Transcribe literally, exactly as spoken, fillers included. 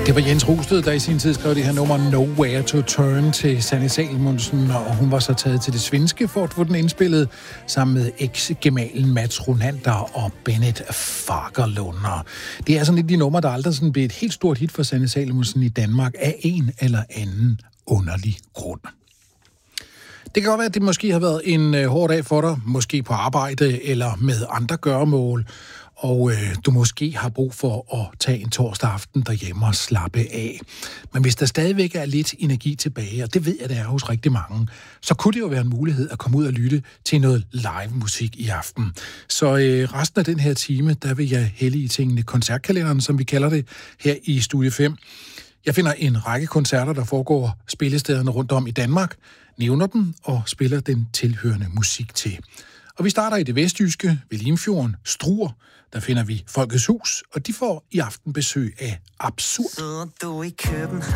Det var Jens Rosted, der i sin tid skrev det her nummer Nowhere to Turn til Sanne Salomonsen, og hun var så taget til det svenske for at få den indspillet sammen med eks-gemalen Mats Ronander og Bennett Fagerlund. Det er sådan lidt de numre, der aldrig sådan blev et helt stort hit for Sanne Salomonsen i Danmark af en eller anden underlig grund. Det kan godt være, at det måske har været en øh, hård dag for dig, måske på arbejde eller med andre gøremål, og øh, du måske har brug for at tage en torsdag aften derhjemme og slappe af. Men hvis der stadigvæk er lidt energi tilbage, og det ved jeg, det er hos rigtig mange, så kunne det jo være en mulighed at komme ud og lytte til noget live musik i aften. Så øh, resten af den her time, der vil jeg hælde i tingene koncertkalenderen, som vi kalder det, her i Studie fem. Jeg finder en række koncerter, der foregår spillestederne rundt om i Danmark, nævner dem og spiller den tilhørende musik til. Og vi starter i det vestjyske, ved Limfjorden, Struer. Der finder vi Folkets Hus, og de får i aften besøg af Absurd.